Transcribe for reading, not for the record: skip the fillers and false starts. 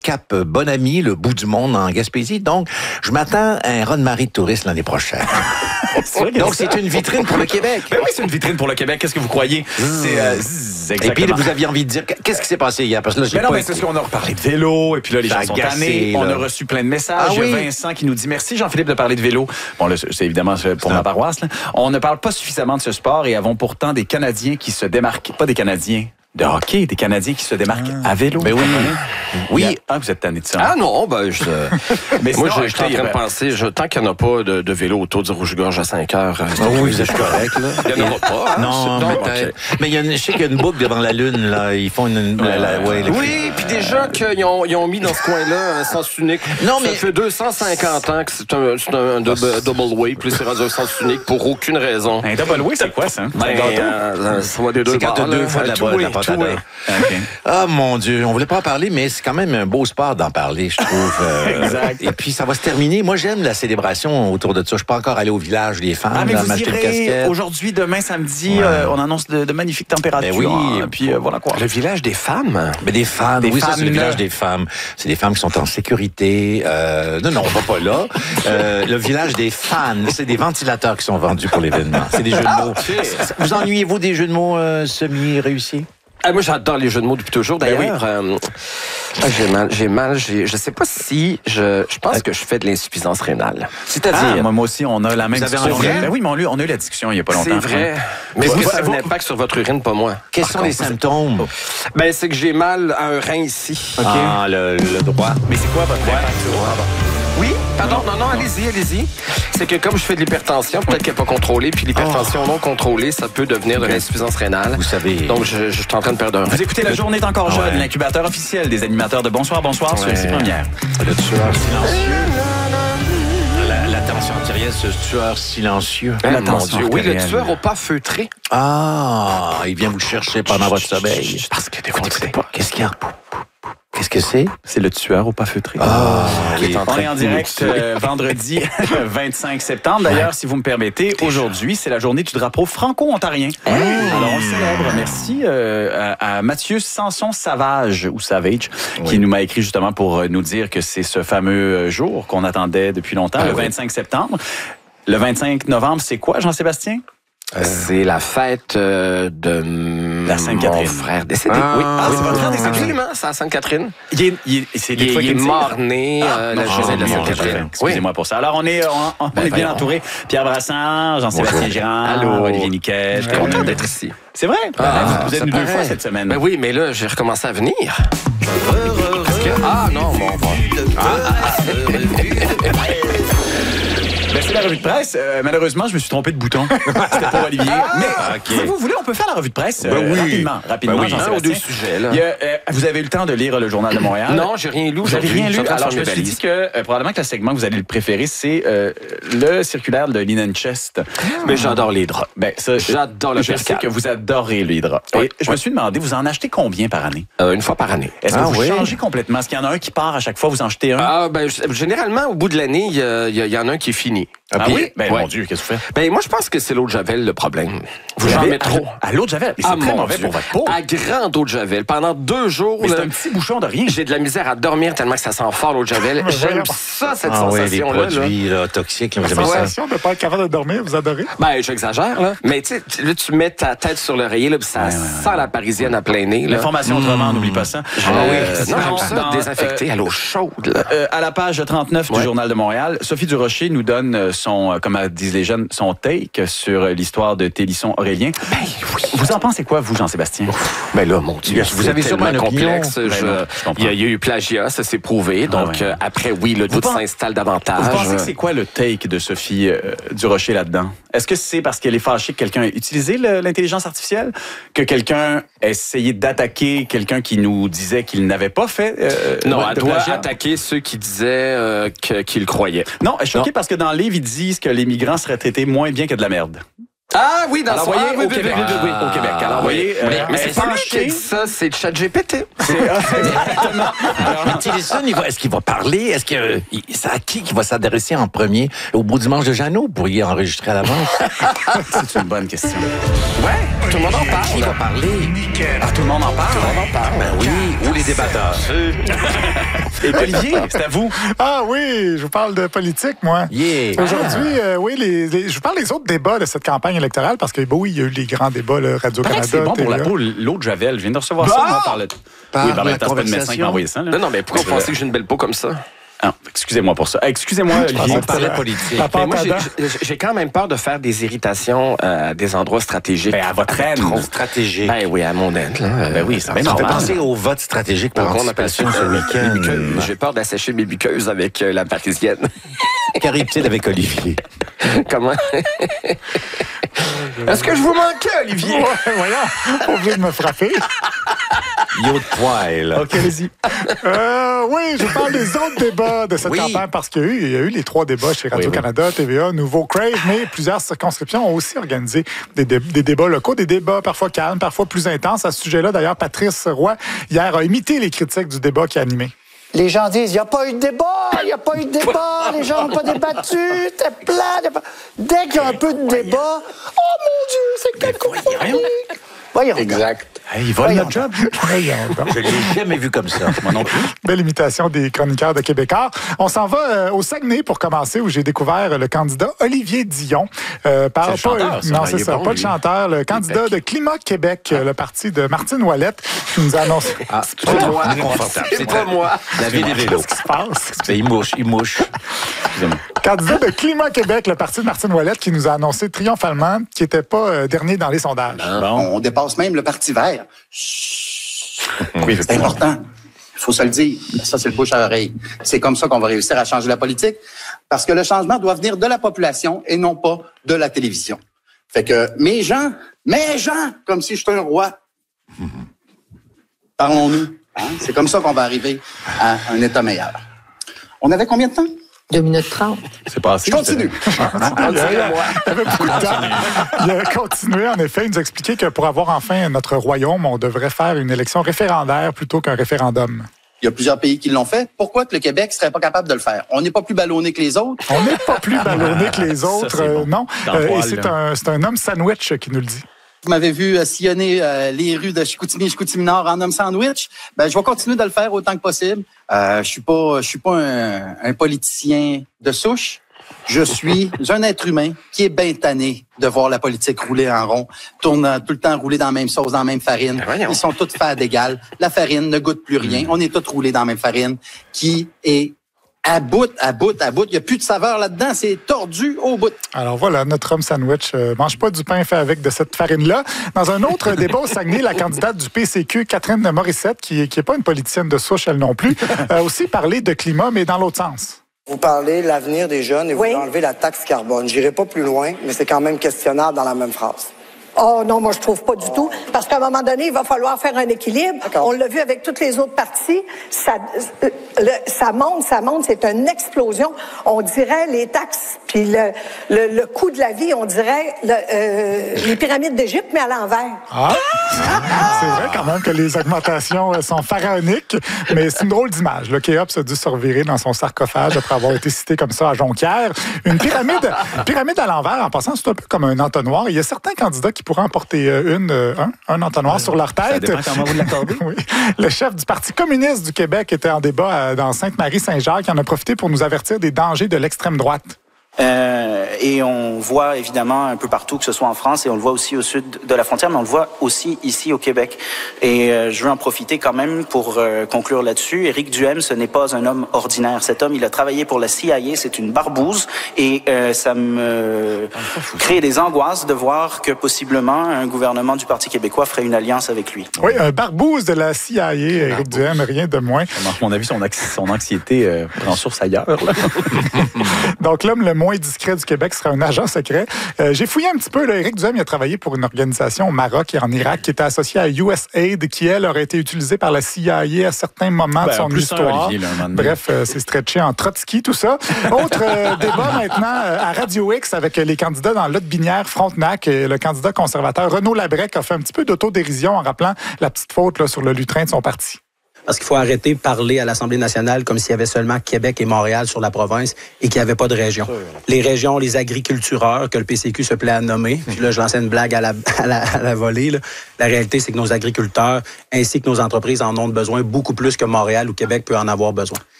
Cap Bonami, le bout du monde en Gaspésie. Donc, je m'attends à un raz-de-marée de touristes l'année prochaine. Donc, c'est une vitrine pour le Québec. Ben oui, c'est une vitrine pour le Québec. Qu'est-ce que vous croyez? Et puis, vous aviez envie de dire, qu'est-ce qui s'est passé hier? Parce que là, c'est parce qu'on a reparlé de vélo, et puis là, les gens sont tannés. On a reçu plein de messages. Il y a Vincent qui nous dit, merci Jean-Philippe de parler de vélo. Bon, là, c'est évidemment pour ma paroisse, là. On ne parle pas suffisamment de ce sport et avons pourtant des Canadiens qui se démarquent. Pas des Canadiens de hockey, des Canadiens qui se démarquent à vélo. Ben oui. Oui. Vous êtes tanné de ça. Ah non, ben mais moi, je suis en train de penser, tant qu'il n'y en a pas de vélo autour du Rouge-Gorge à 5 heures, oui, vous êtes correct, là. Il n'y en aura pas. Hein? Non, peut-être. Mais je sais qu'il y a une boucle devant la Lune, là. Ils font oui, puis déjà qu'ils ont mis dans ce coin-là un sens unique. Non, mais ça fait 250 ans que c'est un double way, puis c'est rendu un sens unique pour aucune raison. Un double way, c'est quoi, ça? Ça va des deux bords. C'est quand tu as deux fois de la porte à terre. Ah, mon Dieu, on voulait pas en parler, mais c'est quand même un beau sport d'en parler, je trouve. Exact. Et puis, ça va se terminer. Moi, j'aime la célébration autour de ça. Je suis pas encore allé au village des femmes. Ah, mais vous irez aujourd'hui, demain, samedi, on annonce de magnifiques températures. Ben oui. Puis voilà quoi. Le village des femmes? Mais des femmes, oui, ça, c'est le village des femmes. C'est des femmes qui sont en sécurité. Non, on va pas là. Le village des fans, c'est des ventilateurs qui sont vendus pour l'événement. C'est des jeux de mots. Vous ennuyez-vous des jeux de mots semi-réussis? Moi, j'adore les jeux de mots depuis toujours. D'ailleurs, j'ai mal. Je sais pas si je pense que je fais de l'insuffisance rénale. C'est-à-dire, moi aussi, on a la même discussion. Ben oui, mais on a eu la discussion il y a pas longtemps. C'est vrai. Mais est-ce que ça a un impact sur votre urine, pas moi? Quels sont les symptômes? Ben, c'est que j'ai mal à un rein ici. Okay. Ah, le droit. Mais c'est quoi votre impact? Oui, pardon, non, allez-y. C'est que comme je fais de l'hypertension, peut-être qu'elle n'est pas contrôlée, puis l'hypertension non contrôlée, ça peut devenir de l'insuffisance rénale. Vous savez. Donc, je suis en train de perdre un rein. Vous écoutez La Journée est encore jeune, l'incubateur officiel des animateurs de Bonsoir sur ici Première. Le tueur silencieux. La tension artérielle, ce tueur silencieux. Mon Dieu, oui, le tueur au pas feutré. Ah, il vient vous chercher pendant votre sommeil. Parce que des fois, Qu'est-ce qu'il y a? Qu'est-ce que c'est? C'est le tueur au pas feutré. On est en direct vendredi 25 septembre. D'ailleurs, si vous me permettez, aujourd'hui, c'est la journée du drapeau franco-ontarien. Alors, on le célèbre. Merci à Mathieu Sanson-Savage, ou Savage, qui nous m'a écrit justement pour nous dire que c'est ce fameux jour qu'on attendait depuis longtemps, le 25 septembre. Le 25 novembre, c'est quoi, Jean-Sébastien? C'est la fête de la Sainte-Catherine. Mon frère décédé. Oui. C'est votre frère décédé? Absolument, c'est à Sainte-Catherine. Il est mort-né la journée de la Sainte-Catherine. Excusez-moi pour ça. Alors, on est bien entouré. Pierre Brassard, Jean-Sébastien Girard, Olivier Niquette. Je suis content d'être ici. C'est vrai? Vous êtes venu 2 fois cette semaine. Ben oui, mais là, j'ai recommencé à venir. Non, bon. C'est la revue de presse. Malheureusement, je me suis trompé de bouton. C'était pour Olivier. Mais si vous voulez, on peut faire la revue de presse rapidement. Un ou deux sujets. Là. Vous avez eu le temps de lire le Journal de Montréal? Non, j'ai rien lu. Vous n'avez rien lu? Alors, je me suis dit que probablement que le segment que vous allez le préférer, c'est le circulaire de Linen Chest. Mais j'adore les draps. J'adore le percal. Je sais que vous adorez les draps. Et je me suis demandé, vous en achetez combien par année? Une fois par année. Est-ce que vous changez complètement? Est-ce qu'il y en a un qui part à chaque fois, vous en jetez un? Généralement, au bout de l'année, il y en a un qui est fini. Oui? Mon Dieu, qu'est-ce que vous faites? Moi, je pense que c'est l'eau de Javel le problème. Vous en mettez trop. À l'eau de Javel? Mais c'est très mauvais pour votre peau. À grande eau de Javel. Pendant 2 jours. Mais c'est un petit bouchon de rien. J'ai de la misère à dormir tellement que ça sent fort l'eau de Javel. J'aime ça, cette sensation-là. Les produits toxiques, vous aimez ça. La sensation de ne pas être capable de dormir, vous adorez? J'exagère, là. Mais tu sais, là, tu mets ta tête sur l'oreiller, là, puis ça sent la parisienne à plein nez. L'information autrement, n'oublie pas ça. Non, j'aime ça, désinfecté à l'eau chaude. À la page 39 du Journal de Montréal, Sophie Durocher nous donne son, comme disent les jeunes, son take sur l'histoire de Télisson-Aurélien. Vous en pensez quoi, vous, Jean-Sébastien? Mon Dieu, vous avez sûrement un complexe. Il y a eu plagiat, ça s'est prouvé. Donc, après, le doute s'installe davantage. Vous pensez que c'est quoi le take de Sophie Durocher là-dedans? Est-ce que c'est parce qu'elle est fâchée que quelqu'un ait utilisé l'intelligence artificielle? Que quelqu'un a essayé d'attaquer quelqu'un qui nous disait qu'il n'avait pas fait non, elle doit attaquer ceux qui disaient qu'ils croyaient. Non, je suis choqué parce que dans le livre, ils disent que les migrants seraient traités moins bien que de la merde. Ah oui, dans au Québec. Au Québec. Alors, vous voyez, mais c'est pas lui qui dit ça, c'est ChatGPT. Exactement. Alors, Tillerson, est-ce qu'il va parler? Est-ce que c'est à qui va s'adresser en premier? Au beau dimanche de Jeannot, vous pourriez enregistrer à l'avance? C'est une bonne question. Ouais. Tout le monde en parle. Qui va parler? Tout le monde en parle. Tout le monde en parle. Ben oui, ou les débatteurs. Et Olivier, c'est à vous. Ah oui, je vous parle de politique, moi. Yeah. Aujourd'hui, oui, je vous parle des autres débats de cette campagne électorale parce que, oui, il y a eu les grands débats, Radio-Canada. C'est bon pour la peau. L'eau de Javel, je viens de recevoir ça. Moi, par la médecin qui m'a envoyé ça. Là. Non, mais pourquoi vous pensez que j'ai une belle peau comme ça? Ah, excusez-moi pour ça. Excusez-moi, Olivier. On parlait politique. Mais moi, j'ai quand même peur de faire des irritations à des endroits stratégiques. Ben, à votre aide. Stratégique. Ben oui, à mon aide. Ben oui, ça Ça me fait penser au vote stratégique par On appelle ça ce week-end. J'ai peur d'assécher mes muqueuses avec la parisienne. Cariptide avec Olivier. Comment? Est-ce que je vous manquais, Olivier? Ouais, voyons, pas obligé de me frapper. Yo de poil. OK, allez-y. Oui, je parle des autres débats de cette campagne parce qu'il y a eu les 3 débats chez Radio-Canada, TVA, Nouveau Crave, mais plusieurs circonscriptions ont aussi organisé des débats locaux, des débats parfois calmes, parfois plus intenses. À ce sujet-là, d'ailleurs, Patrice Roy, hier, a imité les critiques du débat qui a animé. Les gens disent, il n'y a pas eu de débat, les gens n'ont pas débattu, c'était plat. Dès qu'il y a un peu de débat, oh mon Dieu, c'est quel compromis. Voyons. Exact. Hey, il vole notre job. Je ne l'ai jamais vu comme ça. Moi non plus. Belle imitation des chroniqueurs de Québécois. On s'en va au Saguenay pour commencer, où j'ai découvert le candidat Olivier Dion. C'est le chanteur, ça. Non, c'est ça, bon, pas le lui. chanteur. Le candidat de Climat Québec, le parti de Martine Ouellette, qui nous a annoncé... C'est pas moi. C'est pas moi. La vie des vélos. Qu'est-ce qui se passe? Il mouche. Excusez-moi. Candidat de Climat Québec, le parti de Martine Ouellette, qui nous a annoncé triomphalement qu'il n'était pas dernier dans les sondages. Bon. On dépasse même le Parti vert. Oui, C'est important. Il faut se le dire. Ça, c'est le bouche à oreille. C'est comme ça qu'on va réussir à changer la politique. Parce que le changement doit venir de la population et non pas de la télévision. Fait que mes gens, comme si j'étais un roi. Parlons-nous. Hein? C'est comme ça qu'on va arriver à un État meilleur. On avait combien de temps? 2 minutes 30. C'est passé. Je continue. Il a continué, en effet. Il nous a expliqué que pour avoir enfin notre royaume, on devrait faire une élection référendaire plutôt qu'un référendum. Il y a plusieurs pays qui l'ont fait. Pourquoi que le Québec serait pas capable de le faire? On n'est pas plus ballonné que les autres. On n'est pas plus ballonné que les autres, c'est bon. non. Dans le Et poil, c'est un homme sandwich qui nous le dit. Vous m'avez vu sillonner les rues de Chicoutimi-Nord en homme sandwich. Ben, je vais continuer de le faire autant que possible. Je suis pas un politicien de souche. Je suis un être humain qui est bien tanné de voir la politique rouler en rond, tourne tout le temps rouler dans la même sauce, dans la même farine. Ils sont tous faits d'égal. La farine ne goûte plus rien. On est tous roulés dans la même farine qui est à bout. Il n'y a plus de saveur là-dedans. C'est tordu au bout. Alors voilà, notre homme sandwich mange pas du pain fait avec de cette farine-là. Dans un autre débat au Saguenay, la candidate du PCQ, Catherine Morissette, qui est pas une politicienne de souche, elle non plus, a aussi parlé de climat, mais dans l'autre sens. Vous parlez de l'avenir des jeunes et vous enlevez la taxe carbone. J'irai pas plus loin, mais c'est quand même questionnable dans la même phrase. Oh non, moi je trouve pas du tout. Parce qu'à un moment donné, il va falloir faire un équilibre. D'accord. On l'a vu avec toutes les autres parties. Ça monte, c'est une explosion. On dirait les taxes, puis le coût de la vie, on dirait les pyramides d'Égypte, mais à l'envers. Ah! C'est vrai quand même que les augmentations sont pharaoniques, mais c'est une drôle d'image. Le Kéops a dû se revirer dans son sarcophage après avoir été cité comme ça à Jonquière. Une pyramide à l'envers, en passant, c'est un peu comme un entonnoir. Il y a certains candidats qui pourraient en porter un entonnoir sur leur tête. Ça dépend comment vous l'accordez. Oui. Le chef du Parti communiste du Québec était en débat dans Sainte-Marie-Saint-Jacques. Il en a profité pour nous avertir des dangers de l'extrême droite. Et on voit évidemment un peu partout, que ce soit en France, et on le voit aussi au sud de la frontière, mais on le voit aussi ici au Québec. Et je veux en profiter quand même pour conclure là-dessus. Éric Duhaime, ce n'est pas un homme ordinaire. Cet homme, il a travaillé pour la CIA, c'est une barbouze, et ça me crée des angoisses de voir que possiblement un gouvernement du Parti québécois ferait une alliance avec lui. Oui, un barbouze de la CIA, Éric Duhaime, rien de moins. À mon avis, son anxiété prend source ailleurs. Là. Donc l'homme le moins discret du Québec sera un agent secret. J'ai fouillé un petit peu. Là, Éric Duhaime il a travaillé pour une organisation au Maroc et en Irak qui était associée à USAID, qui, elle, aurait été utilisée par la CIA à certains moments de son histoire. Olivier, là, Bref, c'est stretché en Trotsky, tout ça. Autre débat maintenant à Radio X avec les candidats dans Lotte-Binière-Frontenac. Le candidat conservateur Renaud Labrec a fait un petit peu d'autodérision en rappelant la petite faute là, sur le lutrin de son parti. Parce qu'il faut arrêter de parler à l'Assemblée nationale comme s'il y avait seulement Québec et Montréal sur la province et qu'il n'y avait pas de région. Les régions, les agricultureurs, que le PCQ se plaît à nommer, puis là, je lançais une blague à la volée, là. La réalité, c'est que nos agriculteurs ainsi que nos entreprises en ont besoin beaucoup plus que Montréal ou Québec peut en avoir besoin.